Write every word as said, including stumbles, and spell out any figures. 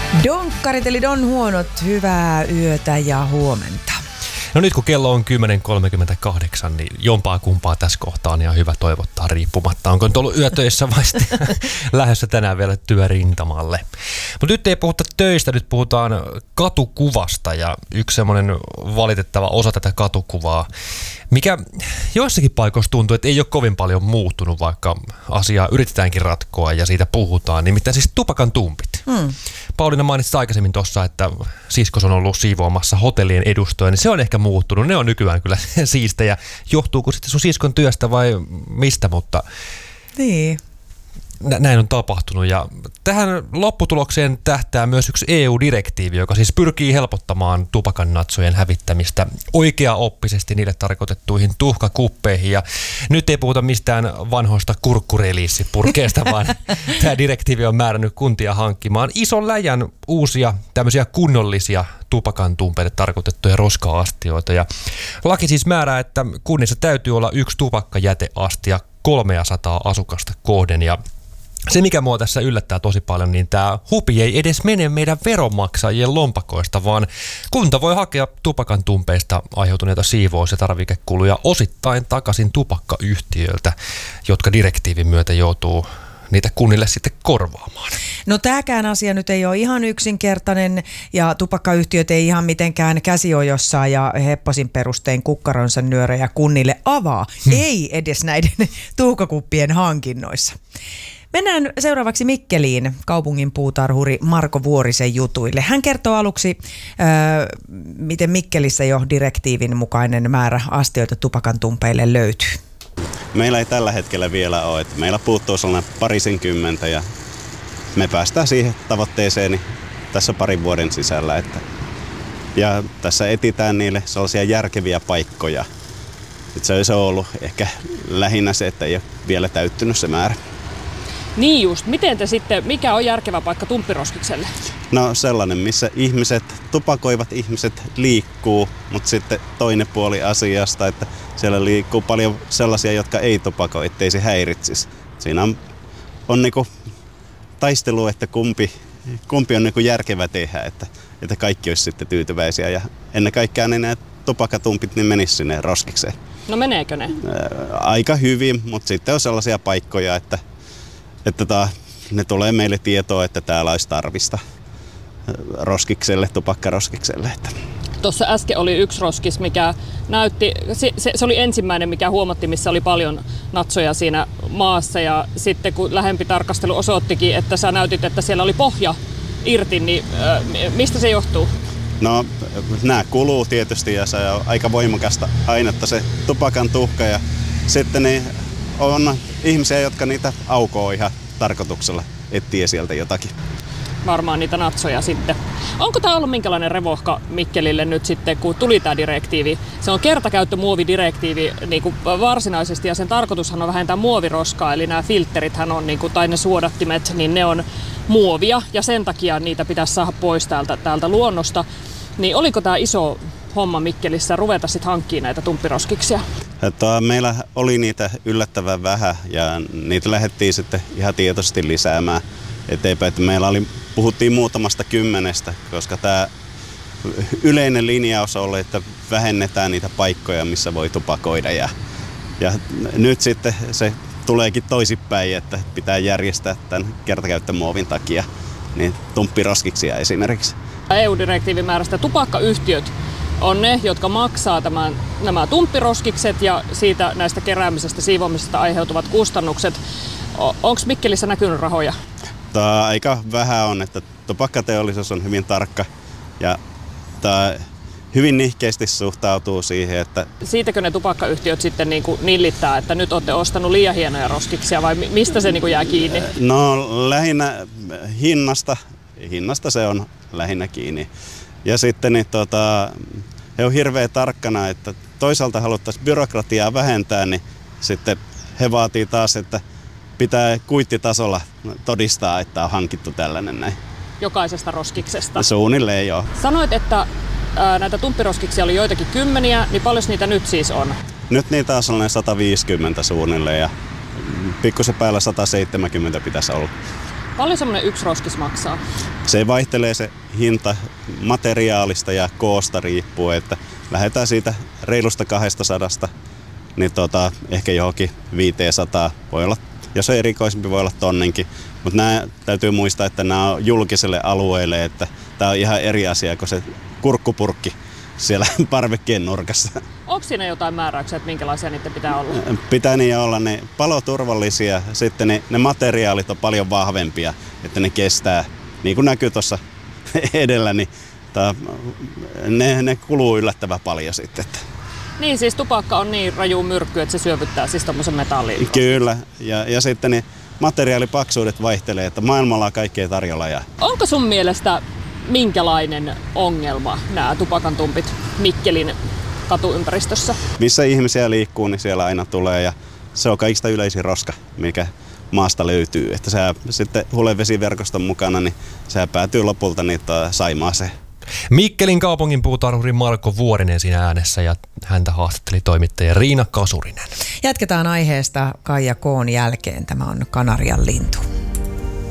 Donkkarit eli Don Huonot, hyvää yötä ja huomenta. No nyt kun kello on kymmenen kolmekymmentäkahdeksan, niin jompaa kumpaa tässä kohtaa on ihan hyvä toivottaa riippumatta. Onko nyt ollut yötöissä vai lähdössä tänään vielä työrintamalle. Mutta nyt ei puhuta töistä, nyt puhutaan katukuvasta ja yksi semmoinen valitettava osa tätä katukuvaa, mikä joissakin paikoissa tuntuu, että ei ole kovin paljon muuttunut, vaikka asiaa yritetäänkin ratkoa ja siitä puhutaan. Nimittäin siis tupakan tumpit. Hmm. Pauliina mainitsi aikaisemmin tuossa, että siskos on ollut siivoamassa hotellien edustoja, niin se on ehkä muuttunut. Ne on nykyään kyllä siistejä. Johtuuko sitten sun siskon työstä vai mistä, mutta niin. Näin on tapahtunut. Ja tähän lopputulokseen tähtää myös yksi E U-direktiivi, joka siis pyrkii helpottamaan tupakannatsojen hävittämistä oikeaoppisesti niille tarkoitettuihin tuhkakuppeihin. Ja nyt ei puhuta mistään vanhoista kurkkureliissipurkeista, vaan tämä direktiivi on määrännyt kuntia hankkimaan ison läjän uusia tämmöisiä kunnollisia tupakantumpeille tarkoitettuja roska-astioita. Ja laki siis määrää, että kunnissa täytyy olla yksi tupakkajäteastia kolmesataa asukasta kohden. Ja se, mikä mua tässä yllättää tosi paljon, niin tämä hupi ei edes mene meidän veronmaksajien lompakoista, vaan kunta voi hakea tupakantumpeista aiheutuneita siivous- ja tarvikekuluja osittain takaisin tupakkayhtiöiltä, jotka direktiivin myötä joutuu niitä kunnille sitten korvaamaan. No tämäkään asia nyt ei ole ihan yksinkertainen ja tupakkayhtiöt ei ihan mitenkään käsiojossa ja hepposin perustein kukkaronsa nyörejä kunnille avaa. Hmm. Ei edes näiden tuhkakuppien hankinnoissa. Mennään seuraavaksi Mikkeliin kaupungin puutarhuri Marko Vuorisen jutuille. Hän kertoo aluksi, äh, miten Mikkelissä jo direktiivin mukainen määrä astioita tupakantumpeille löytyy. Meillä ei tällä hetkellä vielä ole. Että meillä puuttuu sellainen parisenkymmentä ja me päästään siihen tavoitteeseen tässä parin vuoden sisällä. Että ja tässä etsitään niille sellaisia järkeviä paikkoja. Että se olisi ollut ehkä lähinnä se, että ei ole vielä täyttynyt se määrä. Niin just. Miten te sitten, mikä on järkevä paikka tumppiroskikselle? No sellainen, missä ihmiset, tupakoivat ihmiset liikkuu, mutta sitten toinen puoli asiasta, että siellä liikkuu paljon sellaisia, jotka ei tupakoi, ettei se häiritsisi. Siinä on, on niinku taistelu, että kumpi, kumpi on niinku järkevä tehdä, että, että kaikki olisi sitten tyytyväisiä ja ennen kaikkea niin nämä tupakatumpit niin menisi sinne roskikseen. No meneekö ne? Aika hyvin, mutta sitten on sellaisia paikkoja, että Että ta, ne tulee meille tietoa, että täällä olisi tarvista roskikselle, tupakkaroskikselle. Tuossa äsken oli yksi roskis, mikä näytti, se, se, se oli ensimmäinen, mikä huomattiin, missä oli paljon natsoja siinä maassa. Ja sitten kun lähempi tarkastelu osoittikin, että sä näytit, että siellä oli pohja irti, niin äh, mistä se johtuu? No nämä kuluu tietysti ja se on aika voimakasta ainetta se tupakan tuhka. Ja sitten niin on ihmisiä, jotka niitä aukoo ihan tarkoituksella, etsii sieltä jotakin. Varmaan niitä natsoja sitten. Onko tämä ollut minkälainen revohka Mikkelille nyt sitten, kun tuli tämä direktiivi? Se on kertakäyttömuovidirektiivi niin kuin varsinaisesti ja sen tarkoitushan on vähentää muoviroskaa. Eli nämä filterithän on, niin kuin, tai ne suodattimet, niin ne on muovia ja sen takia niitä pitäisi saada pois täältä, täältä luonnosta. Niin oliko tämä iso homma Mikkelissä ruveta sitten hankkimaan näitä tumppiroskiksia? Että meillä oli niitä yllättävän vähän ja niitä lähdettiin sitten ihan tietoisesti lisäämään eteenpäin. Että meillä oli, puhuttiin muutamasta kymmenestä, koska tämä yleinen linjaus oli, että vähennetään niitä paikkoja, missä voi tupakoida. Ja, ja nyt sitten se tuleekin toisinpäin, että pitää järjestää tämän kertakäyttömuovin takia niin tumppiroskiksia esimerkiksi. E U-direktiivin määrästä tupakkayhtiöt on ne, jotka maksaa tämän, nämä tumppiroskikset ja siitä näistä keräämisestä, siivoamisesta aiheutuvat kustannukset. Onko Mikkelissä näkynyt rahoja? Tämä aika vähän on, että tupakkateollisuus on hyvin tarkka ja tämä hyvin nihkeästi suhtautuu siihen, että... Siitäkö ne tupakkayhtiöt sitten niin kuin nillittää, että nyt olette ostanut liian hienoja roskiksia vai mistä se niin kuin jää kiinni? No lähinnä hinnasta, hinnasta se on lähinnä kiinni. Ja sitten niin, tota, he on hirveän tarkkana, että toisaalta haluttaisiin byrokratiaa vähentää, niin sitten he vaatii taas, että pitää kuittitasolla todistaa, että on hankittu tällainen näin. Jokaisesta roskiksesta? Suunnilleen joo. Sanoit, että ää, näitä tumppiroskiksia oli joitakin kymmeniä, niin paljon niitä nyt siis on? Nyt niitä on sellainen sata viisikymmentä suunnilleen ja pikkusen päällä sata seitsemänkymmentä pitäisi olla. Paljon semmoinen yksi roskis maksaa? Se vaihtelee se hinta materiaalista ja koosta riippuen, että lähdetään siitä reilusta kahdestasadasta, niin tota, ehkä johonkin viisisataa voi olla, jos on erikoisempi, voi olla tonninkin. Mutta nämä täytyy muistaa, että nämä on julkiselle alueelle, että tämä on ihan eri asia kuin se kurkkupurkki siellä parvekkien nurkassa. Onko siinä jotain määräyksiä, että minkälaisia niiden pitää olla? Pitää niin olla, ne paloturvallisia, sitten ne, ne materiaalit on paljon vahvempia, että ne kestää, niin kuin näkyy tuossa edellä, niin ta, ne, ne kuluu yllättävän paljon sitten. Että. Niin, siis tupakka on niin raju myrkky, että se syövyttää siis tommosen metallin. Kyllä, ja, ja sitten ne materiaalipaksuudet vaihtelee, että maailmalla on kaikkea tarjolla. Ja. Onko sun mielestä minkälainen ongelma nämä tupakan tumpit Mikkelin katuympäristössä? Missä ihmisiä liikkuu, niin siellä aina tulee, ja se on kaikista yleisin roska, mikä maasta löytyy. Että se sitten hulevesiverkoston mukana, niin se päätyy lopulta niitä Saimaaseen. Mikkelin kaupungin puutarhuri Marko Vuorinen siinä äänessä ja häntä haastatteli toimittaja Riina Kasurinen. Jatketaan aiheesta Kaija Koon jälkeen. Tämä on Kanarian lintu.